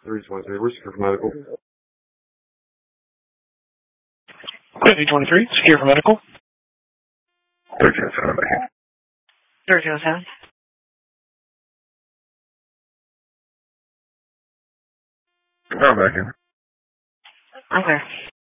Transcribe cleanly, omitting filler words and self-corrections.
323, we're Secure for Medical. 23, Secure for Medical. 1307. 1307. I'm back in. Okay.